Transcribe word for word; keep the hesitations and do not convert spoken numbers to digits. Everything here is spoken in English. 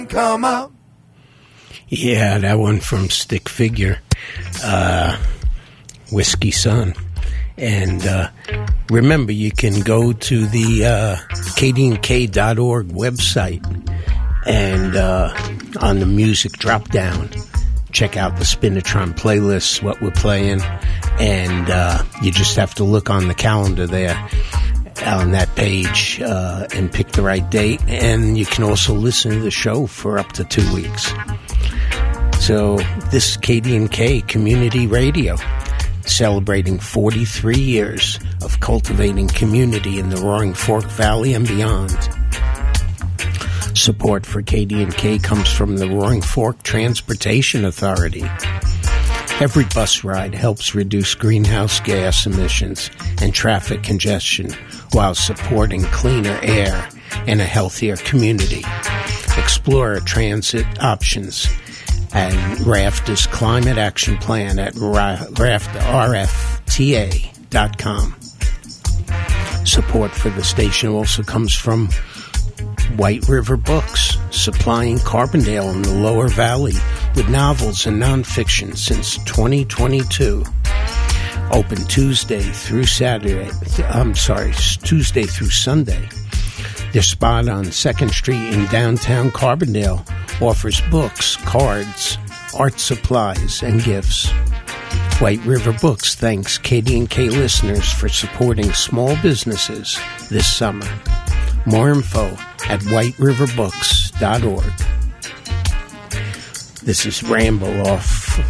Come up. Yeah, that one from Stick Figure, uh, Whiskey Sun. And uh, remember, you can go to the uh, K D N K dot org website and uh, on the music drop-down, check out the Spinatron playlists, what we're playing, and uh, you just have to look on the calendar there on that page uh, and pick the right date. And you can also listen to the show for up to two weeks. So this is K D N K Community Radio, celebrating forty-three years of cultivating community in the Roaring Fork Valley and beyond. Support for K D N K comes from the Roaring Fork Transportation Authority. Every bus ride helps reduce greenhouse gas emissions and traffic congestion while supporting cleaner air and a healthier community. Explore transit options and RAFTA's Climate Action Plan at rafta, R F T A dot com. Support for the station also comes from White River Books, supplying Carbondale in the Lower Valley with novels and nonfiction since twenty twenty-two. Open Tuesday through Saturday, I'm sorry, Tuesday through Sunday. Their spot on second Street in downtown Carbondale offers books, cards, art supplies, and gifts. White River Books thanks K D N K listeners for supporting small businesses this summer. More info at white river books dot org. This is Ramble off